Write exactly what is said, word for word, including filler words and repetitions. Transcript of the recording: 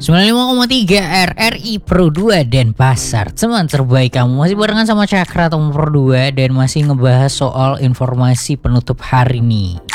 sembilan puluh lima koma tiga R R I Pro dua dan Pasar teman terbaik kamu. Masih barengan sama Cakra atau Pro dua dan masih ngebahas soal informasi penutup hari ini.